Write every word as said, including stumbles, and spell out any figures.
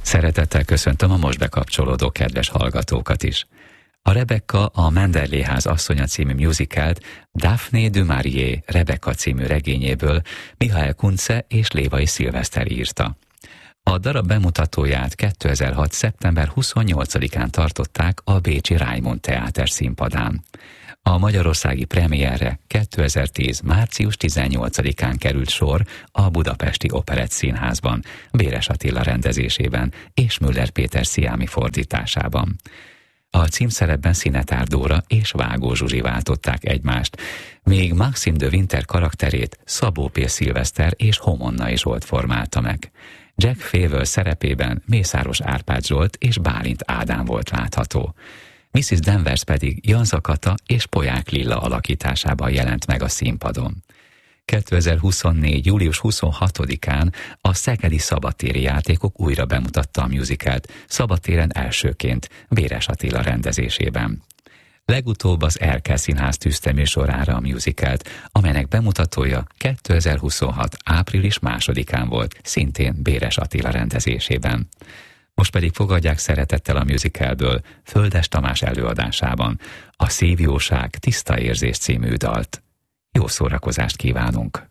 Szeretettel köszöntöm a most bekapcsolódó kedves hallgatókat is. A Rebecca a Menderléház asszonya című musicalt Daphne du Maurier Rebecca című regényéből Michael Kunze és Lévai Szilveszter írta. A darab bemutatóját kétezer-hat. szeptember huszonnyolcadikán tartották a bécsi Raimund Teáter színpadán. A magyarországi premierre kétezer-tíz. március tizennyolcadikán került sor a Budapesti Operett Színházban, Béres Attila rendezésében és Müller Péter sziámi fordításában. A címszerepben Szinetár Dóra és Vágó Zsuzsi váltották egymást, míg Maxime de Winter karakterét Szabó P. Szilveszter és Homonnai Zsolt formálta meg. Jack Fable szerepében Mészáros Árpád Zsolt és Bálint Ádám volt látható. missziz Danvers pedig Janza Kata és Polyák Lilla alakításában jelent meg a színpadon. kétezer-huszonnégy. július huszonhatodikán a Szegedi Szabadtéri Játékok újra bemutatta a musicalt, Szabadtéren elsőként, Béres Attila rendezésében. Legutóbb az Erkel Színház tűzte műsorára a musicalt, amelynek bemutatója kétezer-huszonhat. április másodikán volt, szintén Béres Attila rendezésében. Most pedig fogadják szeretettel a musicalből Földes Tamás előadásában a Szívjóság tiszta érzés című dalt. Jó szórakozást kívánunk!